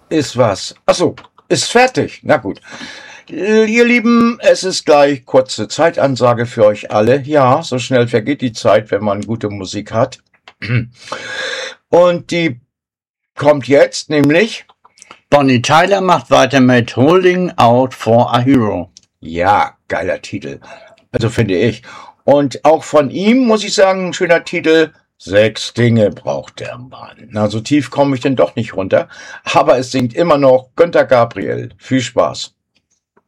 Ist was? Ach so, ist fertig. Na gut. Ihr Lieben, es ist gleich kurze Zeitansage für euch alle. Ja, so schnell vergeht die Zeit, wenn man gute Musik hat. Und die kommt jetzt, nämlich... Bonnie Tyler macht weiter mit Holding Out for a Hero. Ja, geiler Titel. Also finde ich. Und auch von ihm muss ich sagen, ein schöner Titel. 6 Dinge braucht der Mann. Na, so tief komme ich denn doch nicht runter. Aber es singt immer noch Günter Gabriel. Viel Spaß.